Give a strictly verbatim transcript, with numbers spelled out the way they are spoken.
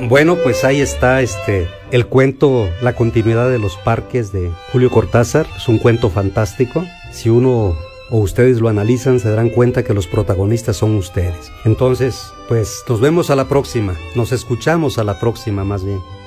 Bueno, pues ahí está este el cuento, la continuidad de los parques de Julio Cortázar. Es un cuento fantástico. Si uno o ustedes lo analizan, se darán cuenta que los protagonistas son ustedes. Entonces, pues nos vemos a la próxima. Nos escuchamos a la próxima, más bien.